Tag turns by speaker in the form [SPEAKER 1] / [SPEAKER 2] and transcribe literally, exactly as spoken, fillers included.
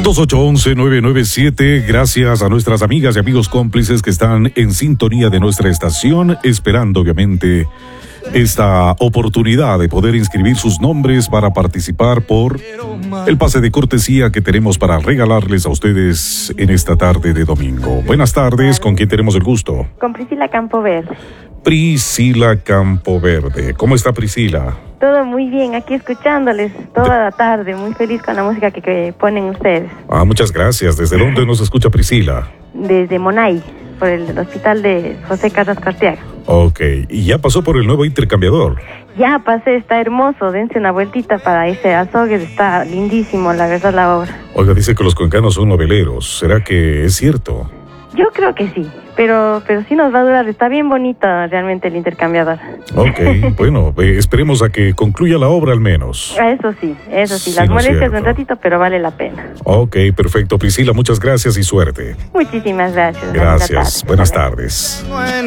[SPEAKER 1] dos ocho once, nueve nueve siete. Gracias a nuestras amigas y amigos cómplices que están en sintonía de nuestra estación, esperando obviamente esta oportunidad de poder inscribir sus nombres para participar por el pase de cortesía que tenemos para regalarles a ustedes en esta tarde de domingo. Buenas tardes, ¿con quién tenemos el gusto?
[SPEAKER 2] Con Priscila Campoverde.
[SPEAKER 1] Priscila Campoverde. ¿Cómo está Priscila?
[SPEAKER 2] Todo muy bien, aquí escuchándoles toda la tarde, muy feliz con la música que, que ponen ustedes.
[SPEAKER 1] Ah, muchas gracias. ¿Desde dónde nos escucha Priscila?
[SPEAKER 2] Desde Monay, por el hospital de José Carlos Cartiaga.
[SPEAKER 1] Ok, ¿y ya pasó por el nuevo intercambiador?
[SPEAKER 2] Ya pasé, está hermoso, dense una vueltita para ese Azogues, está lindísimo, la verdad, la obra.
[SPEAKER 1] Oiga, dice que los cuencanos son noveleros, ¿será que es cierto?
[SPEAKER 2] Yo creo que sí, pero pero sí nos va a durar, está bien bonito realmente el intercambiador.
[SPEAKER 1] Ok, bueno, eh, esperemos a que concluya la obra al menos.
[SPEAKER 2] Eso sí, eso sí,
[SPEAKER 1] Sí,
[SPEAKER 2] las
[SPEAKER 1] ¿no es
[SPEAKER 2] molestias
[SPEAKER 1] cierto?
[SPEAKER 2] un ratito, pero vale la pena.
[SPEAKER 1] Ok, perfecto, Priscila, muchas gracias y suerte.
[SPEAKER 2] Muchísimas gracias.
[SPEAKER 1] Gracias, buenas tardes.